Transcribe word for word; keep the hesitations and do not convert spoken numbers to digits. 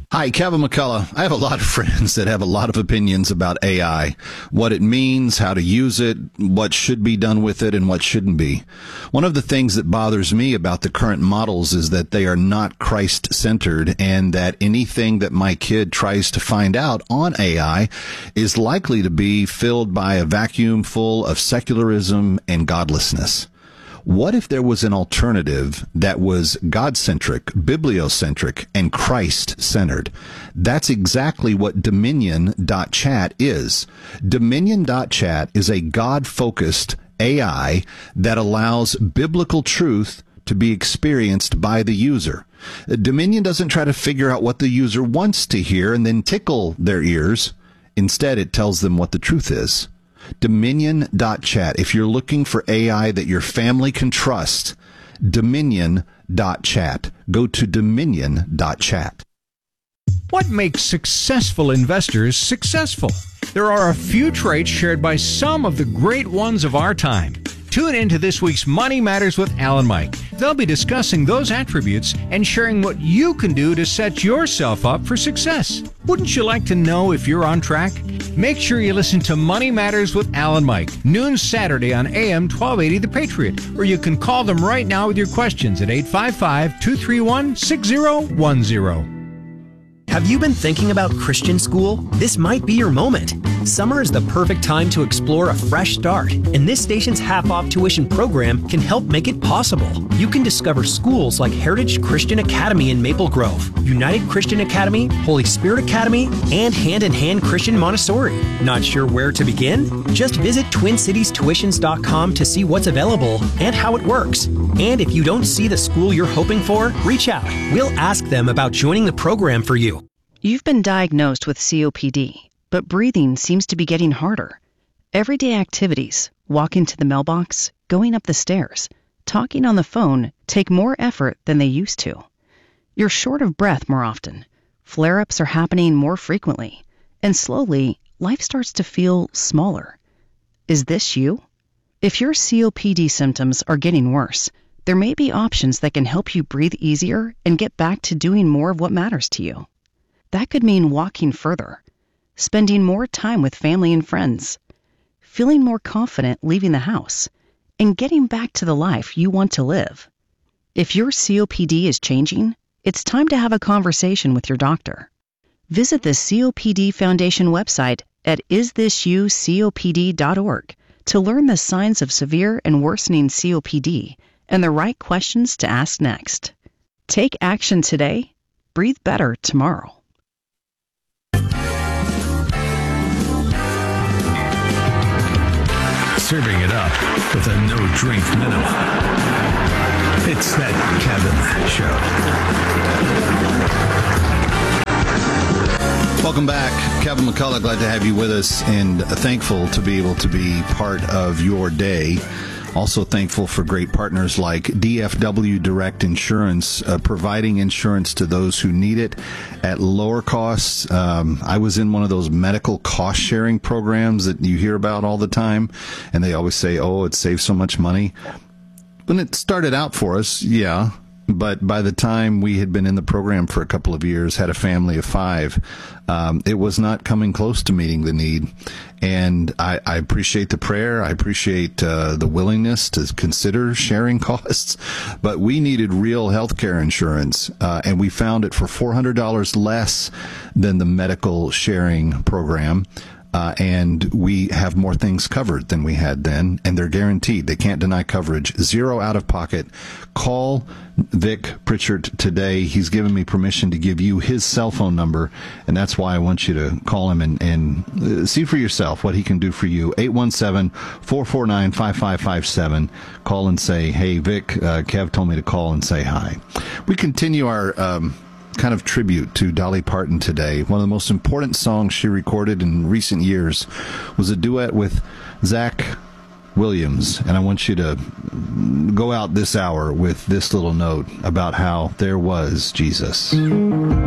Hi, Kevin McCullough. I have a lot of friends that have a lot of opinions about A I, what it means, how to use it, what should be done with it, and what shouldn't be. One of the things that bothers me about the current models is that they are not Christ-centered, and that anything that my kid tries to find out on A I is likely to be filled by a vacuum full of secularism and godlessness. What if there was an alternative that was God-centric, bibliocentric, and Christ-centered? That's exactly what Dominion dot chat is. Dominion dot chat is a God-focused A I that allows biblical truth to be experienced by the user. Dominion doesn't try to figure out what the user wants to hear and then tickle their ears. Instead, it tells them what the truth is. Dominion dot chat. If you're looking for A I that your family can trust, Dominion dot chat. Go to Dominion dot chat. What makes successful investors successful? There are a few traits shared by some of the great ones of our time. Tune into this week's Money Matters with Al and Mike. They'll be discussing those attributes and sharing what you can do to set yourself up for success. Wouldn't you like to know if you're on track? Make sure you listen to Money Matters with Al and Mike, noon Saturday on A M twelve eighty The Patriot, or you can call them right now with your questions at eight five five, two three one, six zero one zero. Have you been thinking about Christian school? This might be your moment. Summer is the perfect time to explore a fresh start, and this station's half-off tuition program can help make it possible. You can discover schools like Heritage Christian Academy in Maple Grove, United Christian Academy, Holy Spirit Academy, and Hand in Hand Christian Montessori. Not sure where to begin? Just visit twin cities tuitions dot com to see what's available and how it works. And if you don't see the school you're hoping for, reach out. We'll ask them about joining the program for you. You've been diagnosed with C O P D, but breathing seems to be getting harder. Everyday activities, walking to the mailbox, going up the stairs, talking on the phone take more effort than they used to. You're short of breath more often. Flare-ups are happening more frequently. And slowly, life starts to feel smaller. Is this you? If your C O P D symptoms are getting worse, there may be options that can help you breathe easier and get back to doing more of what matters to you. That could mean walking further, spending more time with family and friends, feeling more confident leaving the house, and getting back to the life you want to live. If your C O P D is changing, it's time to have a conversation with your doctor. Visit the C O P D Foundation website at is this you C O P D dot org to learn the signs of severe and worsening C O P D and the right questions to ask next. Take action today. Breathe better tomorrow. Serving it up with a no-drink minimum. It's that Kevin Show. Welcome back. Kevin McCullough, glad to have you with us and thankful to be able to be part of your day. Also thankful for great partners like D F W Direct Insurance, uh, providing insurance to those who need it at lower costs. Um, I was in one of those medical cost-sharing programs that you hear about all the time, and they always say, oh, it saves so much money. When it started out for us, yeah, but by the time we had been in the program for a couple of years, had a family of five, um, it was not coming close to meeting the need. And I, I appreciate the prayer. I appreciate uh, the willingness to consider sharing costs. But we needed real health care insurance, uh, and we found it for four hundred dollars less than the medical sharing program. Uh, and we have more things covered than we had then, and they're guaranteed. They can't deny coverage. Zero out of pocket. Call Vic Pritchard today. He's given me permission to give you his cell phone number, and that's why I want you to call him and, and see for yourself what he can do for you. eight one seven, four four nine, five five five seven. Call and say, hey, Vic, uh, Kev told me to call and say hi. We continue our Um, kind of tribute to Dolly Parton today. One of the most important songs she recorded in recent years was a duet with Zach Williams, and I want you to go out this hour with this little note about how there was Jesus.